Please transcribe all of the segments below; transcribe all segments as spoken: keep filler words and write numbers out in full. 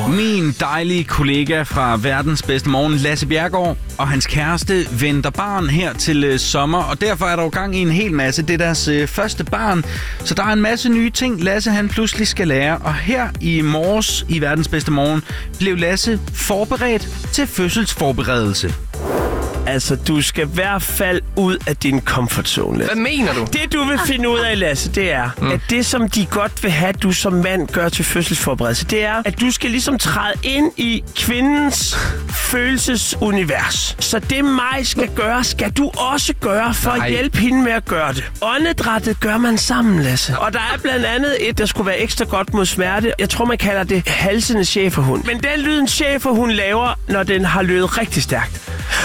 Min dejlige kollega fra Verdens Bedste Morgen, Lasse Bjerregaard, og hans kæreste venter barn her til øh, sommer, og derfor er der jo gang i en hel masse. Det er deres øh, første barn, så der er en masse nye ting, Lasse han pludselig skal lære. Og her i morges i Verdens Bedste Morgen blev Lasse forberedt til fødselsforberedelse. Altså, du skal i hvert fald ud af din comfort zone, Lasse. Hvad mener du? Det, du vil finde ud af, Lasse, det er, mm. at det, som de godt vil have, du som mand gør til fødselsforberedelse, det er, at du skal ligesom træde ind i kvindens følelsesunivers. Så det mig skal gøre, skal du også gøre for Nej. at hjælpe hende med at gøre det. Åndedrættet gør man sammen, Lasse. Og der er blandt andet et, der skulle være ekstra godt mod smerte. Jeg tror, man kalder det halsende schæferhund. Men den lyd, en schæferhund laver, når den har løbet rigtig stærkt.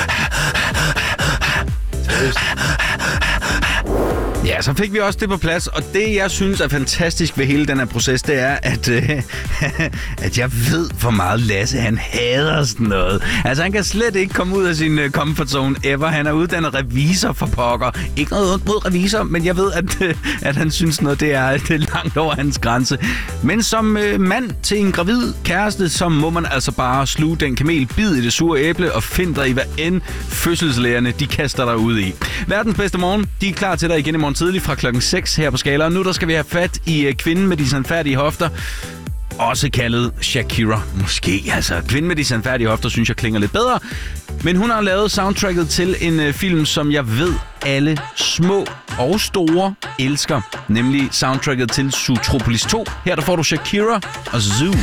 Ja, så fik vi også det på plads, og det, jeg synes er fantastisk ved hele den her proces, det er, at, øh, at jeg ved, hvor meget Lasse, han hader sådan noget. Altså, han kan slet ikke komme ud af sin uh, comfort zone ever. Han er uddannet revisor for pokker. Ikke noget ondt mod revisor, men jeg ved, at, øh, at han synes noget, det er, det er langt over hans grænse. Men som øh, mand til en gravid kæreste, så må man altså bare sluge den kamel, bid i det sure æble og finde dig i, hvad end fødselslægerne, de kaster dig ud i. Verdens Bedste Morgen, de er klar til dig igen i morgen tidlig fra klokken seks her på Skala. Og nu der skal vi have fat i uh, kvinden med de sandfærdige hofter. Også kaldet Shakira. Måske, altså. Kvinden med de sandfærdige hofter, synes jeg klinger lidt bedre. Men hun har lavet soundtracket til en uh, film, som jeg ved alle små og store elsker. Nemlig soundtracket til Zootropolis to. Her der får du Shakira og Zoo.